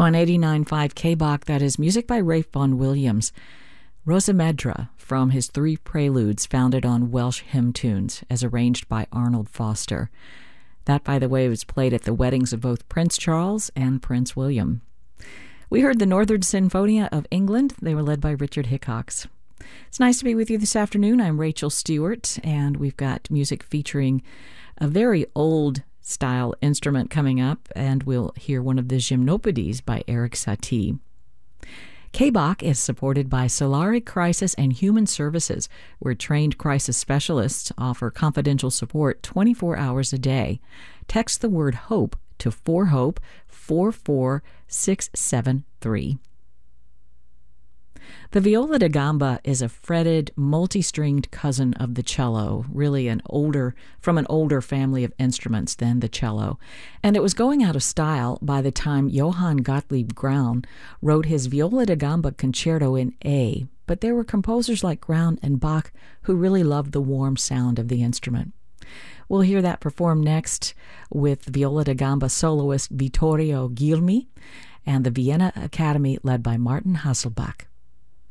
On 89.5 K-Bach, that is music by Ralph Vaughan Williams. Rosa Medra from his 3 preludes founded on Welsh hymn tunes as arranged by Arnold Foster. That, by the way, was played at the weddings of both Prince Charles and Prince William. We heard the Northern Sinfonia of England. They were led by Richard Hickox. It's nice to be with you this afternoon. I'm Rachel Stewart, and we've got music featuring a very old style instrument coming up, and we'll hear one of the Gymnopédies by Erik Satie. K-Bach is supported by Solari Crisis and Human Services, where trained crisis specialists offer confidential support 24 hours a day. Text the word HOPE to 4HOPE 44673. The viola da gamba is a fretted, multi-stringed cousin of the cello, really from an older family of instruments than the cello. And it was going out of style by the time Johann Gottlieb Graun wrote his viola da gamba concerto in A, but there were composers like Graun and Bach who really loved the warm sound of the instrument. We'll hear that performed next with viola da gamba soloist Vittorio Gilmi and the Vienna Academy led by Martin Hasselbach.